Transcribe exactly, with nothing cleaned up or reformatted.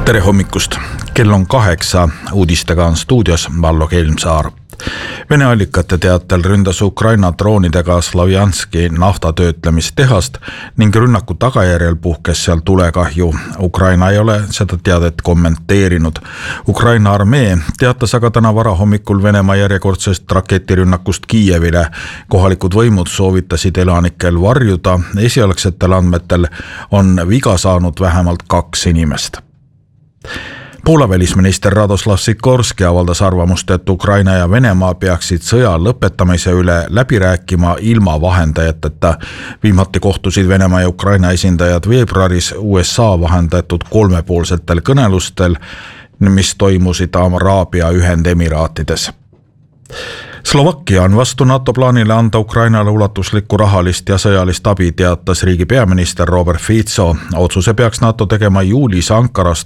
Tere hommikust! Kell on kaheksa, uudistega on stuudios Vallo Kelmsaar. Vene allikate teatel ründas Ukraina droonidega Slavjanski naftatöötlemistehast ning rünnaku tagajärjel puhkes seal tulekahju. Ukraina ei ole seda teadet kommenteerinud. Ukraina armee teatas aga täna varahommikul Venemaa järjekordsest raketirünnakust Kiievile. Kohalikud võimud soovitasid elanikel varjuda. Esialgsetel andmetel on viga saanud vähemalt kaks inimest. Poola välisminister Radoslav Sikorski avaldas arvamust, et Ukraina ja Venemaa peaksid sõja lõpetamise üle läbi rääkima ilma vahendajateta. Viimati kohtusid Venemaa ja Ukraina esindajad veebruaris U S A vahendatud kolmepoolsetel kõnelustel, mis toimusid Araabia Ühendemiraatides. Slovakkia on vastu NATO plaanile anda Ukrainale ulatuslikku rahalist ja sõjalist abi, teatas riigi peaminister Robert Fico. Otsuse peaks NATO tegema juulis Ankaras